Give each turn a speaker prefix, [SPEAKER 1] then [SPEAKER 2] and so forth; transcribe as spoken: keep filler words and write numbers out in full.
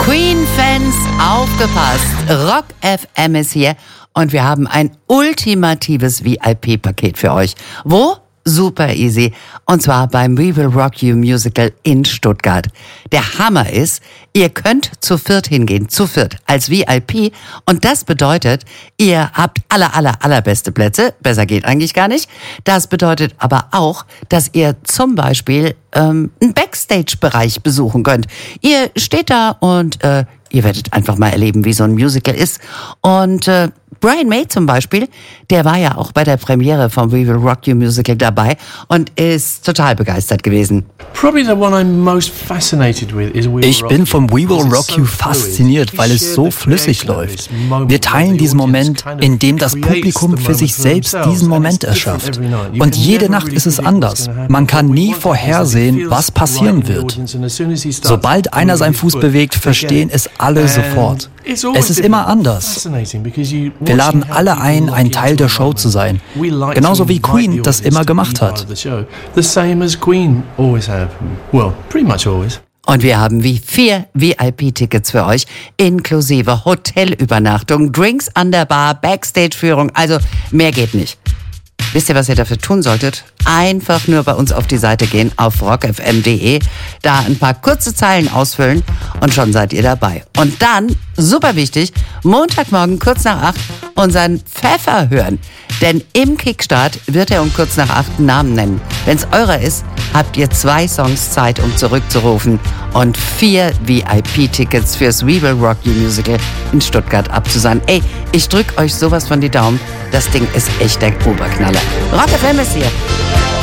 [SPEAKER 1] Queen-Fans, aufgepasst! Rock F M ist hier und wir haben ein ultimatives V I P-Paket für euch. Wo? Super easy. Und zwar beim We Will Rock You Musical in Stuttgart. Der Hammer ist, ihr könnt zu viert hingehen, zu viert, als V I P. Und das bedeutet, ihr habt aller, aller, allerbeste Plätze. Besser geht eigentlich gar nicht. Das bedeutet aber auch, dass ihr zum Beispiel ähm, einen Backstage-Bereich besuchen könnt. Ihr steht da und äh, ihr werdet einfach mal erleben, wie so ein Musical ist. Und äh, Brian May zum Beispiel, der war ja auch bei der Premiere vom We Will Rock You Musical dabei und ist total begeistert gewesen.
[SPEAKER 2] Ich bin vom We Will Rock You fasziniert, weil es so flüssig läuft. Wir teilen diesen Moment, in dem das Publikum für sich selbst diesen Moment erschafft. Und jede Nacht ist es anders. Man kann nie vorhersehen, was passieren wird. Sobald einer seinen Fuß bewegt, verstehen es alle sofort. Es ist immer anders. Wir laden alle ein, ein Teil der Show zu sein. Genauso wie Queen das immer gemacht hat.
[SPEAKER 1] Und wir haben wie vier V I P-Tickets für euch, inklusive Hotelübernachtung, Drinks an der Bar, Backstage-Führung, also mehr geht nicht. Wisst ihr, was ihr dafür tun solltet? Einfach nur bei uns auf die Seite gehen, auf rock f m punkt d e, da ein paar kurze Zeilen ausfüllen und schon seid ihr dabei. Und dann, super wichtig, Montagmorgen kurz nach acht unseren Pfeffer hören. Denn im Kickstart wird er um kurz nach acht einen Namen nennen. Wenn's eurer ist, habt ihr zwei Songs Zeit, um zurückzurufen und vier V I P-Tickets fürs We Will Rock You Musical in Stuttgart abzusagen. Ey, ich drück euch sowas von die Daumen. Das Ding ist echt der Oberknaller. Rock F M ist hier.